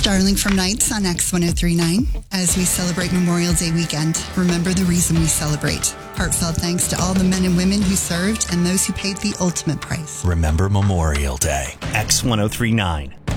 Starling from Nights on X1039. As we celebrate Memorial Day weekend, remember the reason we celebrate. Heartfelt thanks to all the men and women who served and those who paid the ultimate price. Remember Memorial Day. X1039.